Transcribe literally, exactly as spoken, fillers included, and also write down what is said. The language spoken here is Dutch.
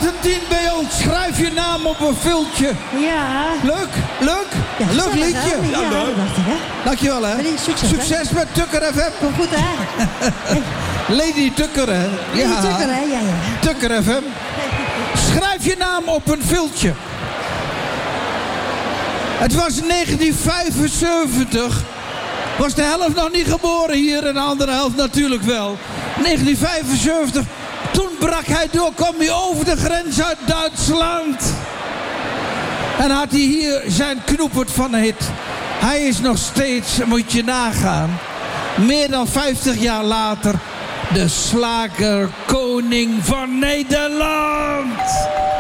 Valentin bij ons. Schrijf je naam op een viltje. Ja. Leuk, leuk. Ja, leuk liedje. Ja, ja, dat dacht ik, hè. Dankjewel, hè. Succes, Succes hè? met Tukker F M. Kom goed, hè. Lady Tukker, hè. Ja. Lady Tukker, hè. Ja, ja. Tukker F M. Schrijf je naam op een viltje. Het was negentien vijfenzeventig. Was de helft nog niet geboren hier en de andere helft natuurlijk wel. negentien vijfenzeventig. Toen brak hij door, kwam hij over de grens uit Duitsland. En had hij hier zijn knoepert van een hit. Hij is nog steeds, moet je nagaan, meer dan vijftig jaar later, de slagerkoning van Nederland.